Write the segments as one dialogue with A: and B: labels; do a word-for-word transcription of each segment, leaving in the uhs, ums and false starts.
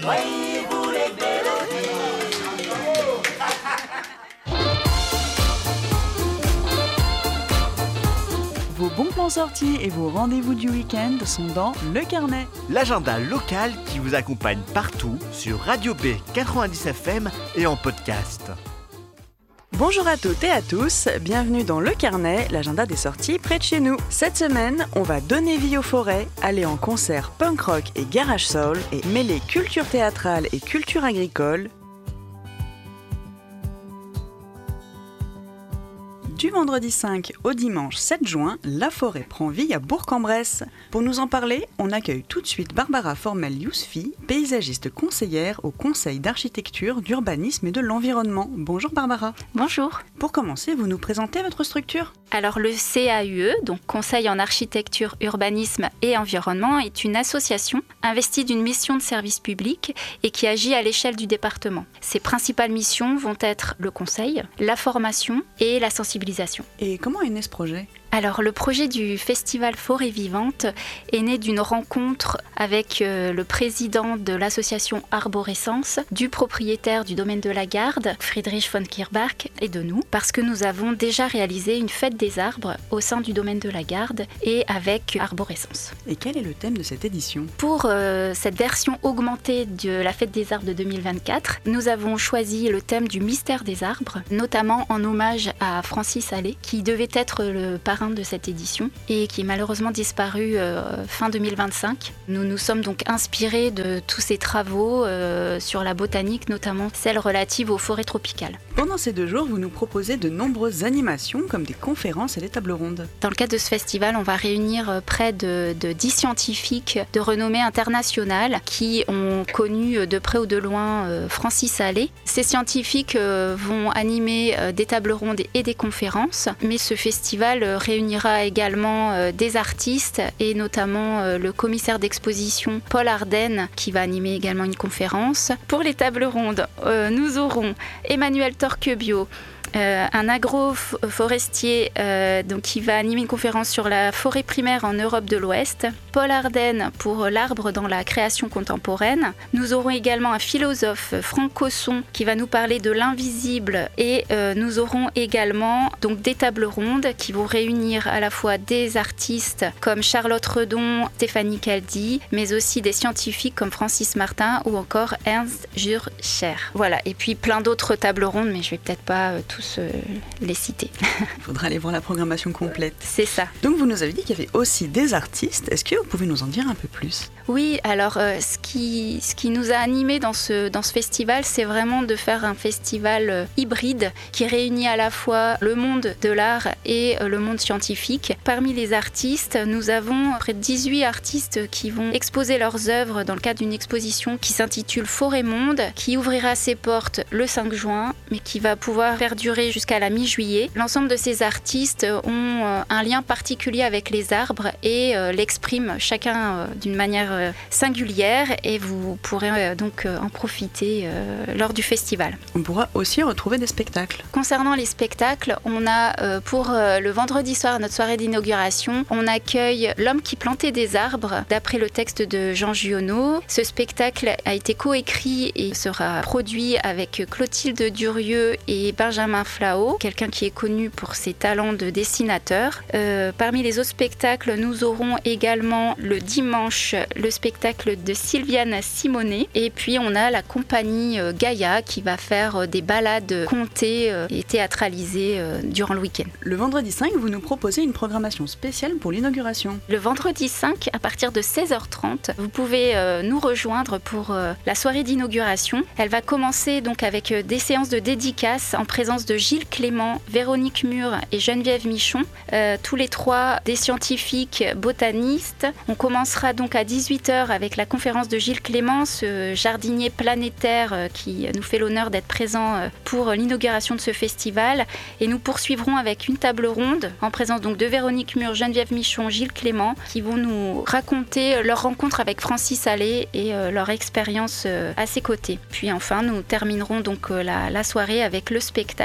A: Voyez-vous les belles filles.
B: Vos bons plans sortis et vos rendez-vous du week-end sont dans Le Carnet.
C: L'agenda local qui vous accompagne partout sur Radio B quatre-vingt-dix F M et en podcast.
B: Bonjour à toutes et à tous, bienvenue dans Le Carnet, l'agenda des sorties près de chez nous. Cette semaine, on va donner vie aux forêts, aller en concert punk rock et garage soul et mêler culture théâtrale et culture agricole. Du vendredi cinq au dimanche sept juin, la forêt prend vie à Bourg-en-Bresse. Pour nous en parler, on accueille tout de suite Barbara Formel-Yousfi, paysagiste conseillère au Conseil d'architecture, d'urbanisme et de l'environnement. Bonjour Barbara.
D: Bonjour.
B: Pour commencer, vous nous présentez votre structure ?
D: Alors le C A U E, donc Conseil en architecture, urbanisme et environnement, est une association investie d'une mission de service public et qui agit à l'échelle du département. Ses principales missions vont être le conseil, la formation et la sensibilisation.
B: Et comment est né ce projet ?
D: Alors le projet du festival Forêt Vivante est né d'une rencontre avec euh, le président de l'association Arborescence, du propriétaire du domaine de la Garde, Friedrich von Kirbach, et de nous, parce que nous avons déjà réalisé une fête des arbres au sein du domaine de la Garde et avec Arborescence.
B: Et quel est le thème de cette édition ?
D: Pour euh, cette version augmentée de la fête des arbres de deux mille vingt-quatre, nous avons choisi le thème du mystère des arbres, notamment en hommage à Francis Allais, qui devait être le parrain de cette édition et qui est malheureusement disparu euh, fin deux mille vingt-cinq. Nous nous sommes donc inspirés de tous ces travaux euh, sur la botanique, notamment celle relative aux forêts tropicales.
B: Pendant ces deux jours, vous nous proposez de nombreuses animations comme des conférences et des tables rondes.
D: Dans le cadre de ce festival, on va réunir près de, de dix scientifiques de renommée internationale qui ont connu de près ou de loin euh, Francis Allais. Ces scientifiques euh, vont animer euh, des tables rondes et des conférences, mais ce festival euh, réunira également euh, des artistes et notamment euh, le commissaire d'exposition Paul Ardenne qui va animer également une conférence. Pour les tables rondes, euh, nous aurons Emmanuel Torquebio, Euh, un agroforestier euh, donc, qui va animer une conférence sur la forêt primaire en Europe de l'Ouest. Paul Ardenne pour l'arbre dans la création contemporaine. Nous aurons également un philosophe, Franck Cosson, qui va nous parler de l'invisible. Et euh, nous aurons également donc, des tables rondes qui vont réunir à la fois des artistes comme Charlotte Redon, Stéphanie Caldi, mais aussi des scientifiques comme Francis Martin ou encore Ernst Jurcher. Voilà, et puis plein d'autres tables rondes, mais je vais peut-être pas euh, tous les citer.
B: Il faudra aller voir la programmation complète.
D: C'est ça.
B: Donc vous nous avez dit qu'il y avait aussi des artistes. Est-ce que vous pouvez nous en dire un peu plus ?
D: Oui, alors euh, ce, qui, ce qui nous a animés dans ce, dans ce festival, c'est vraiment de faire un festival euh, hybride qui réunit à la fois le monde de l'art et euh, le monde scientifique. Parmi les artistes, nous avons près de dix-huit artistes qui vont exposer leurs œuvres dans le cadre d'une exposition qui s'intitule Forêt Monde, qui ouvrira ses portes le cinq juin, mais qui va pouvoir perdurer jusqu'à la mi-juillet. L'ensemble de ces artistes ont un lien particulier avec les arbres et l'expriment chacun d'une manière singulière et vous pourrez donc en profiter lors du festival.
B: On pourra aussi retrouver des spectacles.
D: Concernant les spectacles, on a pour le vendredi soir, notre soirée d'inauguration, on accueille L'homme qui plantait des arbres d'après le texte de Jean Giono. Ce spectacle a été coécrit et sera produit avec Clotilde Durieux et Benjamin Flao, quelqu'un qui est connu pour ses talents de dessinateur. Euh, parmi les autres spectacles, nous aurons également le dimanche le spectacle de Sylviane Simonet et puis on a la compagnie euh, Gaïa qui va faire euh, des balades contées euh, et théâtralisées euh, durant le week-end.
B: Le vendredi cinq, vous nous proposez une programmation spéciale pour l'inauguration.
D: Le vendredi cinq, à partir de seize heures trente, vous pouvez euh, nous rejoindre pour euh, la soirée d'inauguration. Elle va commencer donc avec euh, des séances de dédicaces en présence de Gilles Clément, Véronique Mur et Geneviève Michon, euh, tous les trois des scientifiques botanistes. On commencera donc à dix-huit heures avec la conférence de Gilles Clément, ce jardinier planétaire euh, qui nous fait l'honneur d'être présent euh, pour l'inauguration de ce festival. Et nous poursuivrons avec une table ronde en présence donc de Véronique Mur, Geneviève Michon, Gilles Clément, qui vont nous raconter leur rencontre avec Francis Allais et euh, leur expérience euh, à ses côtés. Puis enfin, nous terminerons donc euh, la, la soirée avec le spectacle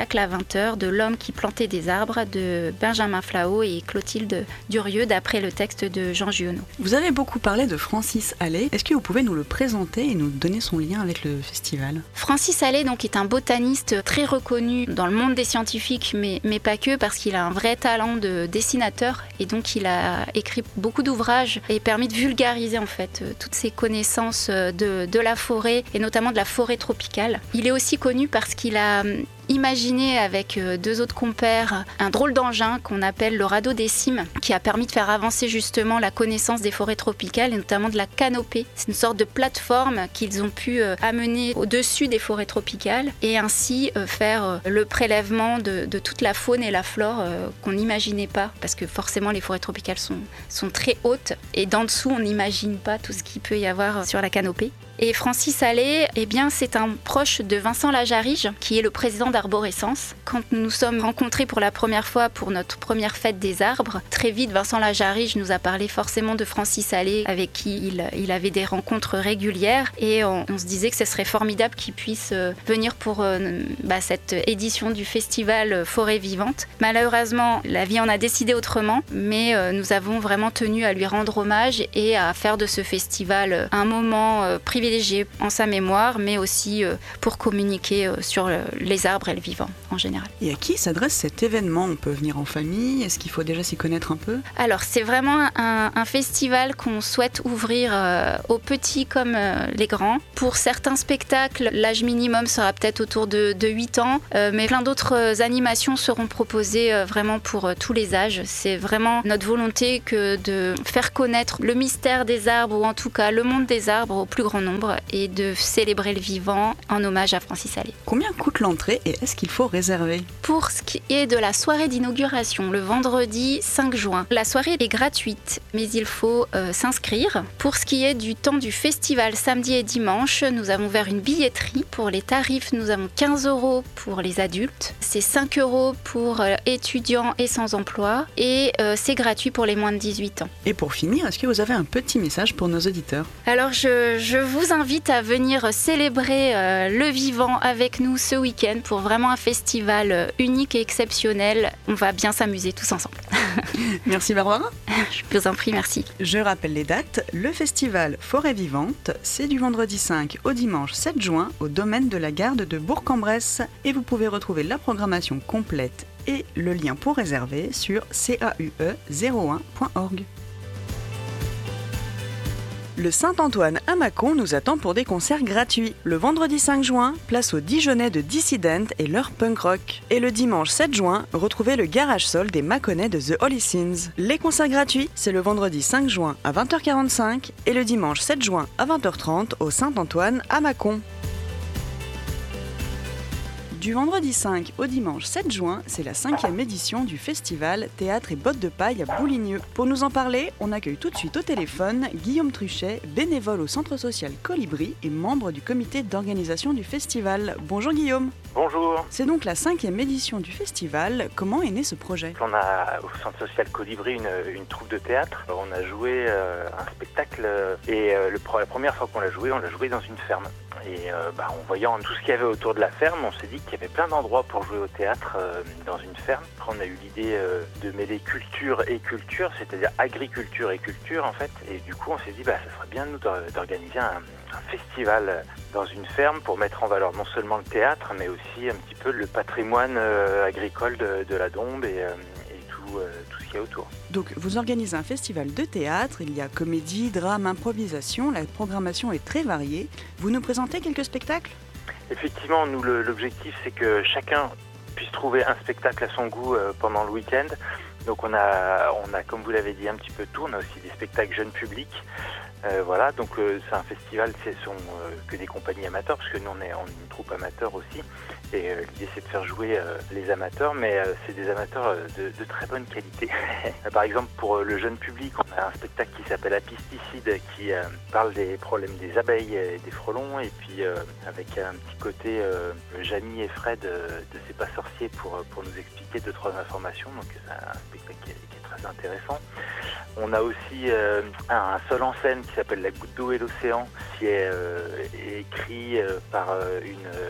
D: Jacques Lavinteur, de L'homme qui plantait des arbres, de Benjamin Flao et Clotilde Durieux, d'après le texte de Jean Giono.
B: Vous avez beaucoup parlé de Francis Allais. Est-ce que vous pouvez nous le présenter et nous donner son lien avec le festival ?
D: Francis Allais donc, est un botaniste très reconnu dans le monde des scientifiques, mais, mais pas que, parce qu'il a un vrai talent de dessinateur et donc il a écrit beaucoup d'ouvrages et permis de vulgariser en fait toutes ses connaissances de, de la forêt et notamment de la forêt tropicale. Il est aussi connu parce qu'il a imaginé avec deux autres compères un drôle d'engin qu'on appelle le radeau des cimes, qui a permis de faire avancer justement la connaissance des forêts tropicales et notamment de la canopée. C'est une sorte de plateforme qu'ils ont pu amener au-dessus des forêts tropicales et ainsi faire le prélèvement de, de toute la faune et la flore qu'on n'imaginait pas, parce que forcément les forêts tropicales sont, sont très hautes et d'en dessous on n'imagine pas tout ce qu'il peut y avoir sur la canopée. Et Francis Allais, eh bien, c'est un proche de Vincent Lajarige, qui est le président d'Arborescence. Quand nous nous sommes rencontrés pour la première fois pour notre première fête des arbres, très vite, Vincent Lajarige nous a parlé forcément de Francis Allais, avec qui il, il avait des rencontres régulières. Et on, on se disait que ce serait formidable qu'il puisse euh, venir pour euh, bah, cette édition du festival Forêt Vivante. Malheureusement, la vie en a décidé autrement, mais euh, nous avons vraiment tenu à lui rendre hommage et à faire de ce festival un moment euh, privilégié en sa mémoire, mais aussi pour communiquer sur les arbres et le vivant en général.
B: Et à qui s'adresse cet événement ? On peut venir en famille ? Est-ce qu'il faut déjà s'y connaître un peu ?
D: Alors, c'est vraiment un, un festival qu'on souhaite ouvrir euh, aux petits comme euh, les grands. Pour certains spectacles, l'âge minimum sera peut-être autour de, de huit ans, euh, mais plein d'autres animations seront proposées euh, vraiment pour euh, tous les âges. C'est vraiment notre volonté que de faire connaître le mystère des arbres, ou en tout cas le monde des arbres au plus grand nombre, et de célébrer le vivant en hommage à Francis Allais.
B: Combien coûte l'entrée et est-ce qu'il faut réserver ?
D: Pour ce qui est de la soirée d'inauguration, le vendredi cinq juin, la soirée est gratuite, mais il faut euh, s'inscrire. Pour ce qui est du temps du festival, samedi et dimanche, nous avons ouvert une billetterie. Pour les tarifs, nous avons quinze euros pour les adultes, c'est cinq euros pour euh, étudiants et sans emploi, et euh, c'est gratuit pour les moins de dix-huit ans.
B: Et pour finir, est-ce que vous avez un petit message pour nos auditeurs ?
D: Alors, je, je vous invite à venir célébrer euh, le vivant avec nous ce week-end pour vraiment un festival unique et exceptionnel. On va bien s'amuser tous ensemble.
B: Merci Barbara.
D: Je vous en prie, merci.
B: Je rappelle les dates. Le festival Forêt Vivante, c'est du vendredi cinq au dimanche sept juin au domaine de la Garde de Bourg-en-Bresse. Et vous pouvez retrouver la programmation complète et le lien pour réserver sur c a u e zéro un point org. Le Saint-Antoine à Mâcon nous attend pour des concerts gratuits. Le vendredi cinq juin, place aux Dijonais de Dissident et leur punk rock. Et le dimanche sept juin, retrouvez le garage sol des Mâconnais de The Holy Sins. Les concerts gratuits, c'est le vendredi cinq juin à vingt heures quarante-cinq et le dimanche sept juin à vingt heures trente au Saint-Antoine à Mâcon. Du vendredi cinq au dimanche sept juin, c'est la cinquième édition du festival Théâtre et Bottes de Paille à Bouligneux. Pour nous en parler, on accueille tout de suite au téléphone Guillaume Truchet, bénévole au Centre social Colibri et membre du comité d'organisation du festival. Bonjour Guillaume.
E: Bonjour.
B: C'est donc la cinquième édition du festival. Comment est né ce projet ?
E: On a au Centre social Colibri une, une troupe de théâtre. On a joué euh, un spectacle et euh, le, la première fois qu'on l'a joué, on l'a joué dans une ferme. Et euh, bah, en voyant tout ce qu'il y avait autour de la ferme, on s'est dit qu'il y avait plein d'endroits pour jouer au théâtre euh, dans une ferme. Après, on a eu l'idée euh, de mêler culture et culture, c'est-à-dire agriculture et culture en fait. Et du coup, on s'est dit bah ça serait bien nous d'organiser un, un festival dans une ferme pour mettre en valeur non seulement le théâtre, mais aussi un petit peu le patrimoine euh, agricole de, de la Dombes et, euh, et tout, euh, tout ce qu'il y a autour.
B: Donc vous organisez un festival de théâtre, il y a comédie, drame, improvisation, la programmation est très variée. Vous nous présentez quelques spectacles ?
E: Effectivement, nous le, l'objectif c'est que chacun puisse trouver un spectacle à son goût euh, pendant le week-end. Donc on a, on a, comme vous l'avez dit, un petit peu tout. On a aussi des spectacles jeunes publics. Euh, voilà, donc euh, c'est un festival, ce sont euh, que des compagnies amateurs, parce que nous on est, on est une troupe amateur aussi. Et euh, l'idée c'est de faire jouer euh, les amateurs, mais euh, c'est des amateurs de, de très bonne qualité. Par exemple, pour euh, le jeune public, on a un spectacle qui s'appelle Apisticide, qui euh, parle des problèmes des abeilles et des frelons, et puis euh, avec un petit côté euh, Jamie et Fred euh, de C'est pas sorcier pour, pour nous expliquer deux trois informations. Donc c'est un spectacle qui est, qui est très intéressant. On a aussi euh, un seul en scène qui s'appelle La goutte d'eau et l'océan, qui est euh, écrit euh, par euh, une, euh,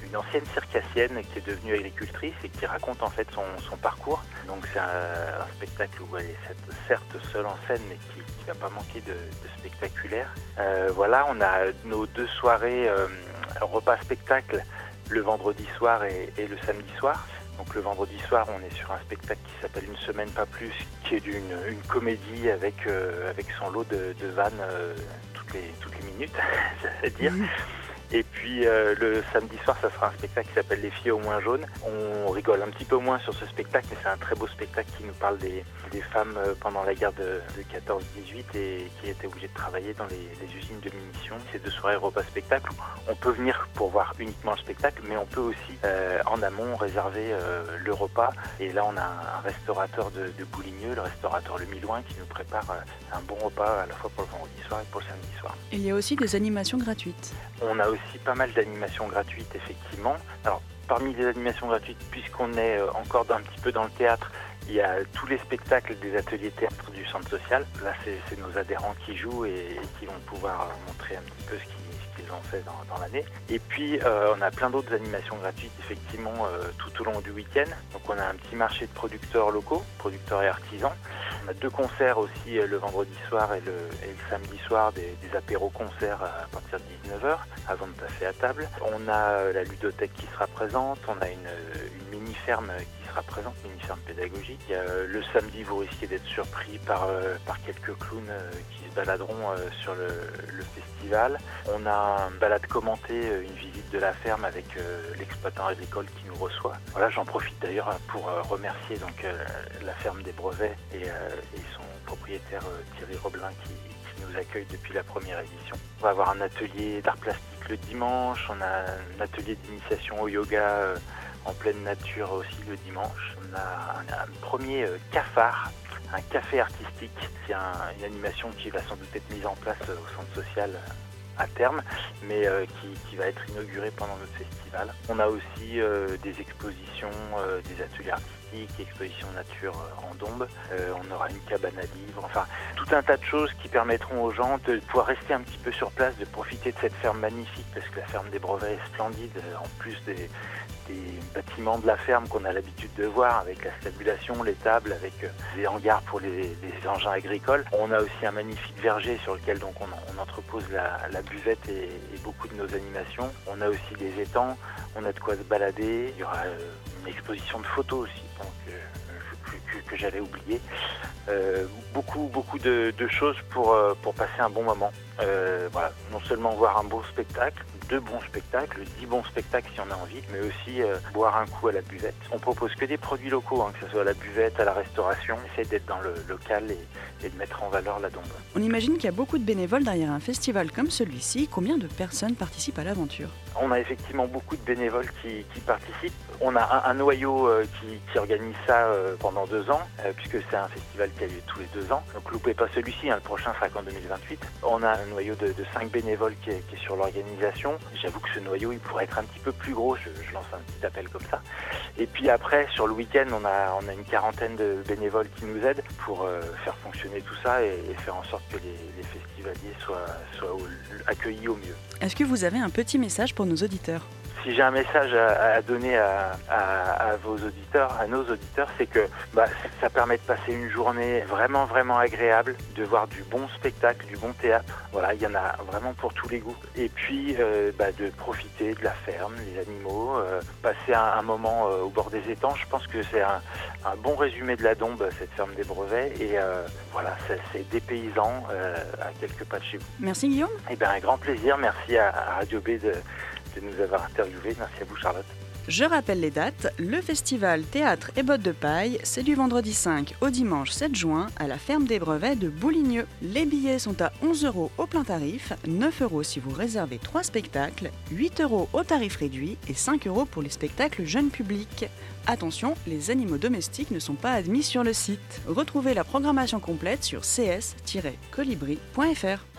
E: une ancienne circassienne qui est devenue agricultrice et qui raconte en fait son, son parcours. Donc c'est un, un spectacle où elle est certes seule en scène, mais qui ne va pas manquer de, de spectaculaire. Euh, voilà, on a nos deux soirées euh, repas-spectacle le vendredi soir et, et le samedi soir. Donc le vendredi soir, on est sur un spectacle qui s'appelle Une semaine pas plus, qui est d'une une comédie avec euh, avec son lot de, de vannes euh, toutes les toutes les minutes, c'est-à-dire. Et puis euh, le samedi soir, ça sera un spectacle qui s'appelle Les filles au moins jaunes. On rigole un petit peu moins sur ce spectacle, mais c'est un très beau spectacle qui nous parle des, des femmes pendant la guerre de, de quatorze dix-huit et qui étaient obligées de travailler dans les, les usines de munitions. Ces deux soirées repas-spectacle, on peut venir pour voir uniquement le spectacle, mais on peut aussi euh, en amont réserver euh, le repas. Et là, on a un, un restaurateur de, de Bouligneux, le restaurateur Le Milouin, qui nous prépare euh, un bon repas à la fois pour le vendredi soir et pour le samedi soir.
B: Il y a aussi des animations gratuites.
E: On a aussi pas mal d'animations gratuites, effectivement. Alors, parmi les animations gratuites, puisqu'on est encore un petit peu dans le théâtre, il y a tous les spectacles des ateliers théâtre du centre social. Là, c'est, c'est nos adhérents qui jouent et, et qui vont pouvoir montrer un petit peu ce qu'ils, ce qu'ils ont fait dans, dans l'année. Et puis, euh, on a plein d'autres animations gratuites, effectivement, euh, tout au long du week-end. Donc, on a un petit marché de producteurs locaux, producteurs et artisans. On a deux concerts aussi euh, le vendredi soir et le, et le samedi soir, des, des apéros-concerts à partir de dix-neuf heures, avant de passer à table. On a euh, la ludothèque qui sera présente, on a une, une mini-ferme qui sera présente, une mini-ferme pédagogique. Il y a, euh, le samedi, vous risquez d'être surpris par, euh, par quelques clowns euh, qui se baladeront euh, sur le, le festival. On a une balade commentée, une visite de la ferme avec euh, l'exploitant agricole qui nous reçoit. Voilà, j'en profite d'ailleurs pour euh, remercier donc, euh, la ferme des Brevets et, euh, et son propriétaire euh, Thierry Roblin qui, qui nous accueille depuis la première édition. On va avoir un atelier d'art plastique le dimanche, on a un atelier d'initiation au yoga euh, en pleine nature aussi le dimanche. On a un, un premier euh, cafard, un café artistique. C'est un, une animation qui va sans doute être mise en place euh, au centre social euh, à terme, mais euh, qui, qui va être inaugurée pendant notre festival. On a aussi euh, des expositions, euh, des ateliers artistiques, expositions nature euh, en Dombes. Euh, on aura une cabane à livres, enfin tout un tas de choses qui permettront aux gens de pouvoir rester un petit peu sur place, de profiter de cette ferme magnifique, parce que la ferme des Brevets est splendide, en plus des, des bâtiments de la ferme qu'on a l'habitude de voir, avec la stabulation, les tables, avec euh, des hangars pour les, les engins agricoles. On a aussi un magnifique verger sur lequel donc on, on entrepose la, la buvette et, et beaucoup de nos animations. On a aussi des étangs, on a de quoi se balader. Il y aura euh, une exposition de photos aussi, donc, euh, que, que, que j'avais oublié. Euh, beaucoup, beaucoup de, de choses pour, euh, pour passer un bon moment. Euh, voilà, non seulement voir un beau spectacle, deux bons spectacles, dix bons spectacles si on a envie, mais aussi euh, boire un coup à la buvette. On propose que des produits locaux, hein, que ce soit à la buvette, à la restauration. On essaie d'être dans le local et, et de mettre en valeur la Dombe.
B: On imagine qu'il y a beaucoup de bénévoles derrière un festival comme celui-ci. Combien de personnes participent à l'aventure ?
E: On a effectivement beaucoup de bénévoles qui, qui participent. On a un, un noyau euh, qui, qui organise ça euh, pendant deux ans, euh, puisque c'est un festival qui a lieu tous les deux ans. Donc loupez pas celui-ci, hein, le prochain sera qu'en deux mille vingt-huit. On a un noyau de, de cinq bénévoles qui est, qui est sur l'organisation. J'avoue que ce noyau, il pourrait être un petit peu plus gros, je, je lance un petit appel comme ça. Et puis après, sur le week-end, on a, on a une quarantaine de bénévoles qui nous aident pour euh, faire fonctionner tout ça et, et faire en sorte que les, les festivaliers soient, soient au, accueillis au mieux.
B: Est-ce que vous avez un petit message pour nos auditeurs ?
E: Si j'ai un message à, à donner à, à, à vos auditeurs, à nos auditeurs, c'est que bah, ça permet de passer une journée vraiment, vraiment agréable, de voir du bon spectacle, du bon théâtre. Voilà, il y en a vraiment pour tous les goûts. Et puis, euh, bah, de profiter de la ferme, les animaux, euh, passer un, un moment euh, au bord des étangs. Je pense que c'est un, un bon résumé de la Dombe, cette ferme des Brevets. Et euh, voilà, c'est, c'est dépaysant euh, à quelques pas de chez vous.
B: Merci Guillaume.
E: Eh bien, un grand plaisir. Merci à, à Radio B de... de nous avoir interviewés. Merci à vous Charlotte.
B: Je rappelle les dates. Le festival Théâtre et Bottes de Paille, c'est du vendredi cinq au dimanche sept juin à la ferme des Brevets de Bouligneux. Les billets sont à onze euros au plein tarif, neuf euros si vous réservez trois spectacles, huit euros au tarif réduit et cinq euros pour les spectacles jeunes publics. Attention, les animaux domestiques ne sont pas admis sur le site. Retrouvez la programmation complète sur c s tiret colibri point f r.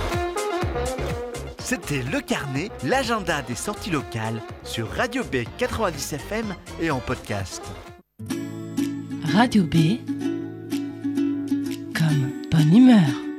C: C'était Le Carnet, l'agenda des sorties locales sur Radio B quatre-vingt-dix F M et en podcast.
F: Radio B, comme bonne humeur.